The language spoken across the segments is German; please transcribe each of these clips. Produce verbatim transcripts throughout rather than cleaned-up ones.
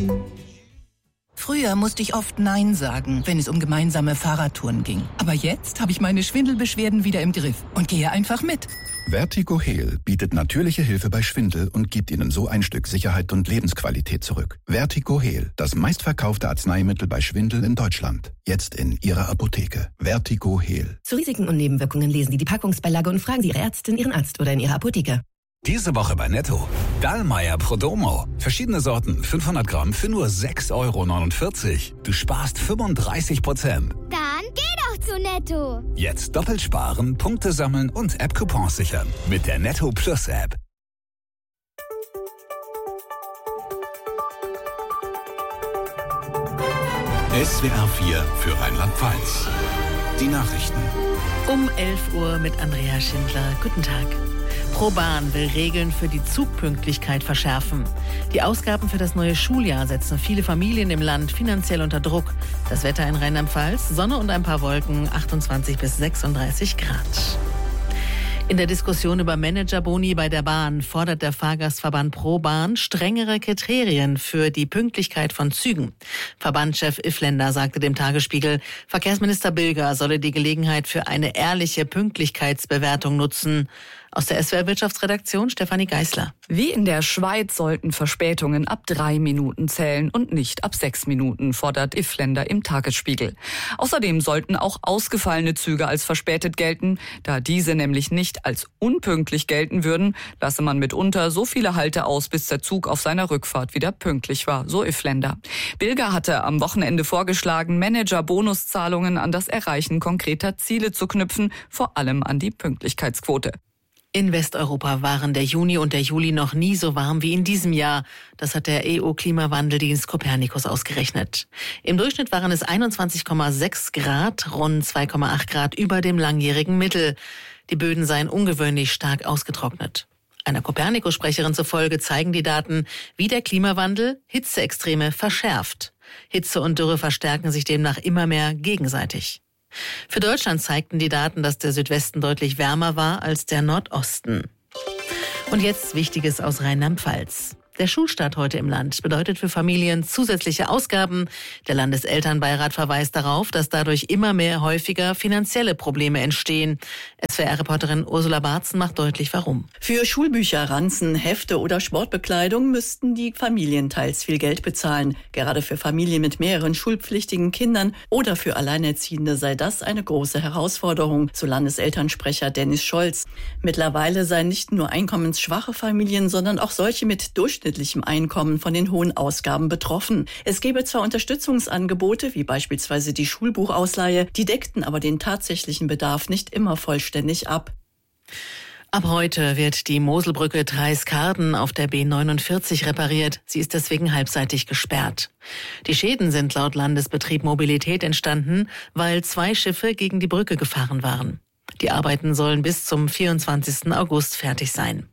Früher musste ich oft Nein sagen, wenn es um gemeinsame Fahrradtouren ging. Aber jetzt habe ich meine Schwindelbeschwerden wieder im Griff und gehe einfach mit. Vertigo Heal bietet natürliche Hilfe bei Schwindel und gibt Ihnen so ein Stück Sicherheit und Lebensqualität zurück. Vertigo Heal, das meistverkaufte Arzneimittel bei Schwindel in Deutschland. Jetzt in Ihrer Apotheke. Vertigo Heal. Zu Risiken und Nebenwirkungen lesen Sie die Packungsbeilage und fragen Sie Ihre Ärztin, Ihren Arzt oder in Ihrer Apotheke. Diese Woche bei Netto. Dallmayr Prodomo. Verschiedene Sorten, fünfhundert Gramm für nur sechs Euro neunundvierzig. Du sparst fünfunddreißig Prozent. Dann geh doch zu Netto. Jetzt doppelt sparen, Punkte sammeln und App-Coupons sichern. Mit der Netto Plus App. S W R vier für Rheinland-Pfalz. Die Nachrichten. Um elf Uhr mit Andrea Schindler. Guten Tag. ProBahn will Regeln für die Zugpünktlichkeit verschärfen. Die Ausgaben für das neue Schuljahr setzen viele Familien im Land finanziell unter Druck. Das Wetter in Rheinland-Pfalz, Sonne und ein paar Wolken, achtundzwanzig bis sechsunddreißig Grad. In der Diskussion über Managerboni bei der Bahn fordert der Fahrgastverband ProBahn strengere Kriterien für die Pünktlichkeit von Zügen. Verbandschef Iffländer sagte dem Tagesspiegel, Verkehrsminister Bilger solle die Gelegenheit für eine ehrliche Pünktlichkeitsbewertung nutzen. Aus der S W R Wirtschaftsredaktion Stefanie Geisler. Wie in der Schweiz sollten Verspätungen ab drei Minuten zählen und nicht ab sechs Minuten, fordert Iffländer im Tagesspiegel. Außerdem sollten auch ausgefallene Züge als verspätet gelten. Da diese nämlich nicht als unpünktlich gelten würden, lasse man mitunter so viele Halte aus, bis der Zug auf seiner Rückfahrt wieder pünktlich war, so Iffländer. Bilger hatte am Wochenende vorgeschlagen, Manager-Bonuszahlungen an das Erreichen konkreter Ziele zu knüpfen, vor allem an die Pünktlichkeitsquote. In Westeuropa waren der Juni und der Juli noch nie so warm wie in diesem Jahr. Das hat der E U-Klimawandeldienst Copernicus ausgerechnet. Im Durchschnitt waren es einundzwanzig Komma sechs Grad, rund zwei Komma acht Grad über dem langjährigen Mittel. Die Böden seien ungewöhnlich stark ausgetrocknet. Einer Copernicus-Sprecherin zufolge zeigen die Daten, wie der Klimawandel Hitzeextreme verschärft. Hitze und Dürre verstärken sich demnach immer mehr gegenseitig. Für Deutschland zeigten die Daten, dass der Südwesten deutlich wärmer war als der Nordosten. Und jetzt Wichtiges aus Rheinland-Pfalz. Der Schulstart heute im Land bedeutet für Familien zusätzliche Ausgaben. Der Landeselternbeirat verweist darauf, dass dadurch immer mehr häufiger finanzielle Probleme entstehen. S W R-Reporterin Ursula Barzen macht deutlich, warum. Für Schulbücher, Ranzen, Hefte oder Sportbekleidung müssten die Familien teils viel Geld bezahlen. Gerade für Familien mit mehreren schulpflichtigen Kindern oder für Alleinerziehende sei das eine große Herausforderung, so Landeselternsprecher Dennis Scholz. Mittlerweile seien nicht nur einkommensschwache Familien, sondern auch solche mit durchschnittlichem Einkommen von den hohen Ausgaben betroffen. Es gäbe zwar Unterstützungsangebote, wie beispielsweise die Schulbuchausleihe, die deckten aber den tatsächlichen Bedarf nicht immer vollständig ab. Ab heute wird die Moselbrücke Treiskarden auf der B neunundvierzig repariert. Sie ist deswegen halbseitig gesperrt. Die Schäden sind laut Landesbetrieb Mobilität entstanden, weil zwei Schiffe gegen die Brücke gefahren waren. Die Arbeiten sollen bis zum vierundzwanzigsten August fertig sein.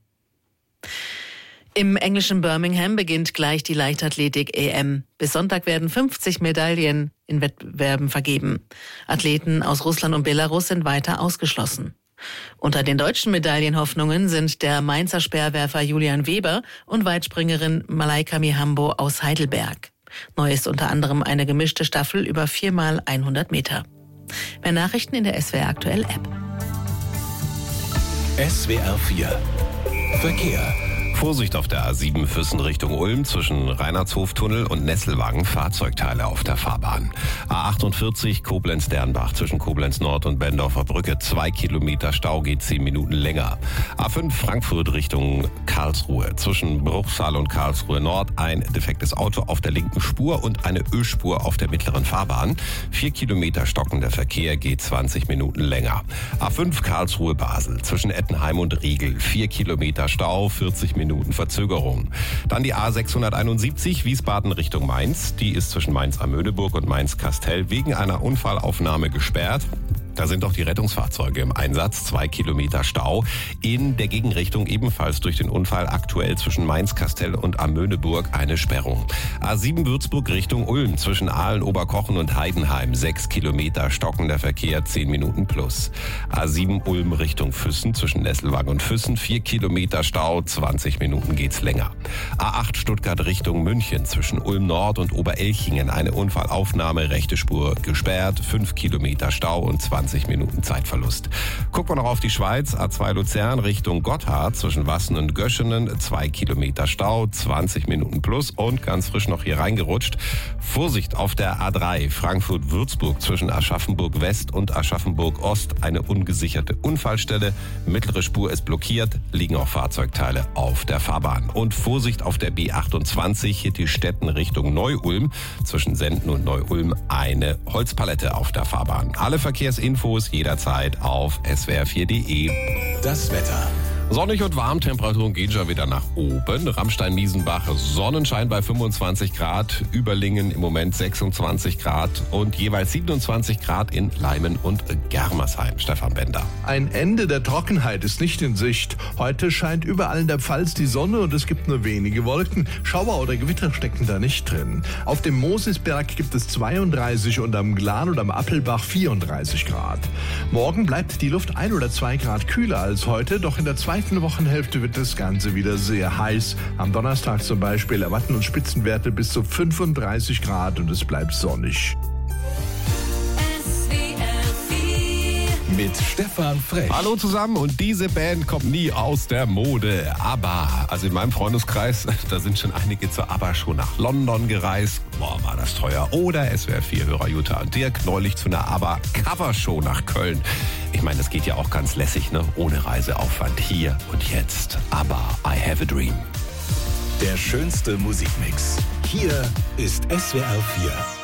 Im englischen Birmingham beginnt gleich die Leichtathletik-E M. Bis Sonntag werden fünfzig Medaillen in Wettbewerben vergeben. Athleten aus Russland und Belarus sind weiter ausgeschlossen. Unter den deutschen Medaillenhoffnungen sind der Mainzer Speerwerfer Julian Weber und Weitspringerin Malaika Mihambo aus Heidelberg. Neu ist unter anderem eine gemischte Staffel über vier mal hundert Meter. Mehr Nachrichten in der S W R Aktuell App. S W R vier Verkehr. Vorsicht auf der A sieben Füssen Richtung Ulm zwischen Reinhardshof-Tunnel und Nesselwagen, Fahrzeugteile auf der Fahrbahn. A achtundvierzig Koblenz-Dernbach zwischen Koblenz Nord und Bendorfer Brücke, zwei Kilometer Stau, geht zehn Minuten länger. A fünf Frankfurt Richtung Karlsruhe zwischen Bruchsal und Karlsruhe Nord, ein defektes Auto auf der linken Spur und eine Ölspur auf der mittleren Fahrbahn. Vier Kilometer stockender Verkehr, geht zwanzig Minuten länger. A fünf Karlsruhe-Basel zwischen Ettenheim und Riegel, vier Kilometer Stau, vierzig Minuten Verzögerung. Dann die A sechshunderteinundsiebzig Wiesbaden Richtung Mainz. Die ist zwischen Mainz am Möhneburg und Mainz-Kastell wegen einer Unfallaufnahme gesperrt. Da sind doch die Rettungsfahrzeuge im Einsatz. Zwei Kilometer Stau. In der Gegenrichtung ebenfalls durch den Unfall aktuell zwischen Mainz-Kastel und Amöneburg eine Sperrung. A sieben Würzburg Richtung Ulm zwischen Aalen, Oberkochen und Heidenheim. Sechs Kilometer stockender Verkehr, zehn Minuten plus. A sieben Ulm Richtung Füssen zwischen Nesselwang und Füssen. Vier Kilometer Stau, zwanzig Minuten geht's länger. A acht Stuttgart Richtung München zwischen Ulm Nord und Oberelchingen. Eine Unfallaufnahme, rechte Spur gesperrt. Fünf Kilometer Stau und zwanzig Minuten Zeitverlust. Gucken wir noch auf die Schweiz. A zwei Luzern Richtung Gotthard zwischen Wassen und Göschenen. Zwei Kilometer Stau, zwanzig Minuten plus und ganz frisch noch hier reingerutscht. Vorsicht auf der A drei Frankfurt-Würzburg zwischen Aschaffenburg West und Aschaffenburg Ost. Eine ungesicherte Unfallstelle. Mittlere Spur ist blockiert, liegen auch Fahrzeugteile auf der Fahrbahn. Und Vorsicht auf der B achtundzwanzig Hittistetten Richtung Neu-Ulm. Zwischen Senden und Neu-Ulm eine Holzpalette auf der Fahrbahn. Alle Verkehrsinfos jederzeit auf S W R vier punkt de. Das Wetter. Sonnig und warm, Temperaturen gehen schon wieder nach oben. Ramstein-Miesenbach, Sonnenschein bei fünfundzwanzig Grad, Überlingen im Moment sechsundzwanzig Grad und jeweils siebenundzwanzig Grad in Leimen und Germersheim. Stefan Bender. Ein Ende der Trockenheit ist nicht in Sicht. Heute scheint überall in der Pfalz die Sonne und es gibt nur wenige Wolken. Schauer oder Gewitter stecken da nicht drin. Auf dem Mosisberg gibt es zweiunddreißig und am Glan und am Appelbach vierunddreißig Grad. Morgen bleibt die Luft ein oder zwei Grad kühler als heute, doch in der zweiten In der Wochenhälfte wird das Ganze wieder sehr heiß. Am Donnerstag zum Beispiel erwarten uns Spitzenwerte bis zu fünfunddreißig Grad und es bleibt sonnig. Mit Stefan Frech. Hallo zusammen, und diese Band kommt nie aus der Mode. ABBA, also in meinem Freundeskreis, da sind schon einige zur ABBA schon nach London gereist. Boah, war das teuer. Oder S W R vier Hörer Jutta und Dirk neulich zu einer ABBA-Covershow nach Köln. Ich meine, das geht ja auch ganz lässig, ne? Ohne Reiseaufwand. Hier und jetzt ABBA, I Have a Dream. Der schönste Musikmix. Hier ist S W R vier.